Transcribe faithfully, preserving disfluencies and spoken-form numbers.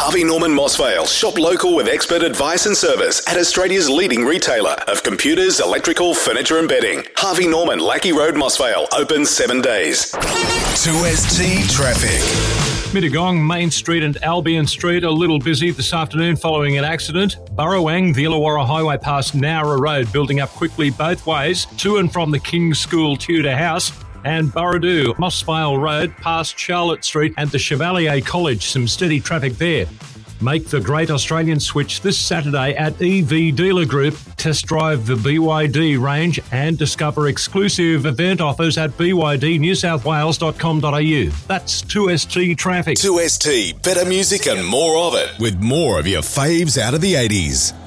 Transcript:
Harvey Norman Mossvale. Shop local with expert advice and service at Australia's leading retailer of computers, electrical, furniture and bedding. Harvey Norman, Lackey Road, Mossvale. Open seven days. two S T Traffic. Mittagong, Main Street and Albion Street a little busy this afternoon following an accident. Burrowang, the Illawarra Highway past Nowra Road, building up quickly both ways to and from the King's School Tudor House. And Burradoo, Mossvale Road past Charlotte Street and the Chevalier College. Some steady traffic there. Make the great Australian switch this Saturday at E V Dealer Group. Test drive the B Y D range and discover exclusive event offers at b y d new south wales dot com dot a u. That's two S T Traffic. two S T, better music and more of it, with more of your faves out of the eighties.